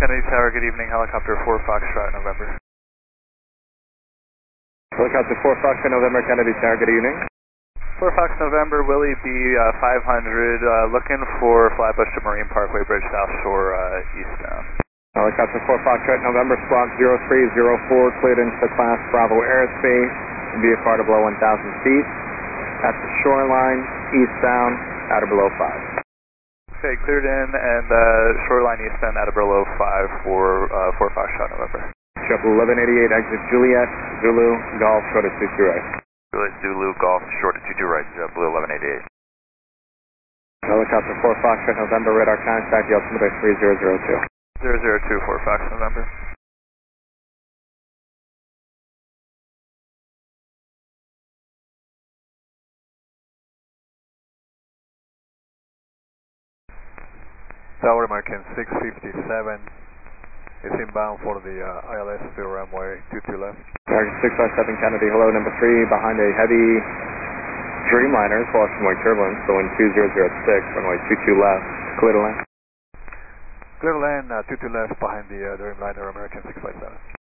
Kennedy Tower, good evening, helicopter 4 Foxtrot, November. Helicopter 4 Foxtrot, November, Kennedy Tower, good evening. 4 Fox, November, Willie B 500, looking for Flatbush to Marine Parkway Bridge, South Shore, eastbound. Helicopter 4 Foxtrot, November, squawk 0304, cleared into the class Bravo airspace, VFR to below 1,000 feet, at the shoreline, eastbound, out of below 5. Okay, cleared in, and shoreline eastbound, out of below 5 for 4 Foxtrot, November. Ship 1188, exit Juliet, Zulu, Golf, short of 22 right. Juliet, Zulu, Golf, short of 22 right, Blue 1188. Helicopter 4 Foxtrot, November, radar contact, the altimeter 3002. 002, 4 Fox, November. Tower American 657 is inbound for the ILS to runway 22 left. Target 657 Kennedy, hello, number 3, behind a heavy Dreamliner, crossing wing turbulence, going 2006, runway 22 left, clear to land. Clear to land, 22 left behind the Dreamliner American 657.